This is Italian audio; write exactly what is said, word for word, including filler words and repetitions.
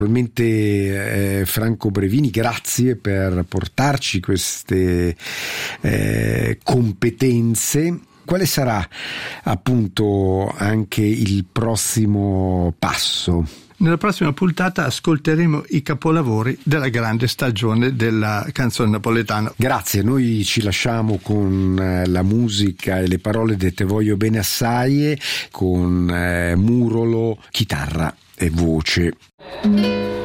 Naturalmente eh, Franco Brevini, grazie per portarci queste eh, competenze. Quale sarà appunto anche il prossimo passo? Nella prossima puntata ascolteremo i capolavori della grande stagione della canzone napoletana. Grazie, noi ci lasciamo con eh, la musica e le parole di Te voglio bene assai, con eh, Murolo, chitarra e voce.